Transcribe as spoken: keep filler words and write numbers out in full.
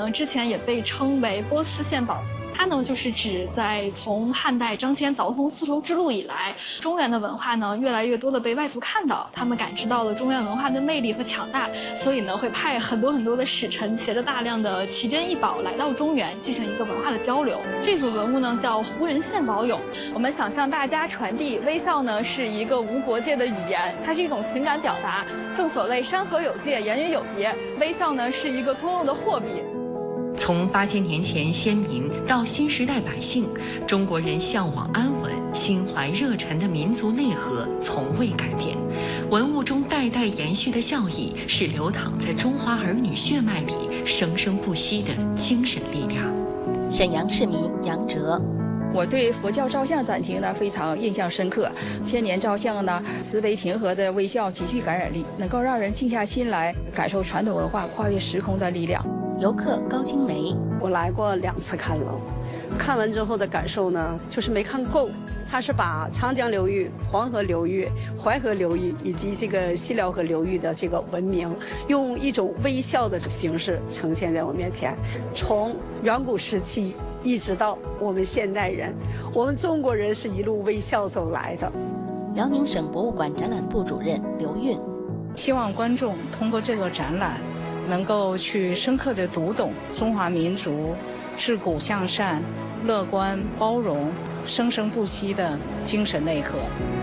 呢，之前也被称为波斯献宝。它呢，就是指在从汉代张骞凿通丝绸之路以来，中原的文化呢，越来越多的被外族看到，他们感知到了中原文化的魅力和强大，所以呢，会派很多很多的使臣，携着大量的奇珍异宝来到中原，进行一个文化的交流。这组文物呢，叫胡人献宝俑。我们想向大家传递，微笑呢是一个无国界的语言，它是一种情感表达。正所谓山河有界，言语有别，微笑呢是一个通用的货币。 从八千年前先民到新时代百姓，中国人向往安稳、心怀热忱的民族内核从未改变。文物中代代延续的孝义，是流淌在中华儿女血脉里生生不息的精神力量。 沈阳市民杨哲。 我对佛教照相展厅呢非常印象深刻，千年照相呢，慈悲平和的微笑极具感染力，能够让人静下心来感受传统文化跨越时空的力量。 游客高金梅， 我来过两次看了，看完之后的感受呢，就是没看够。它是把长江流域、黄河流域、淮河流域以及这个西辽河流域的这个文明，用一种微笑的形式呈现在我面前。从远古时期一直到我们现代人，我们中国人是一路微笑走来的。 辽宁省博物馆展览部主任刘运， 希望观众通过这个展览，能够去深刻地读懂中华民族自古向善、乐观包容、生生不息的精神内核。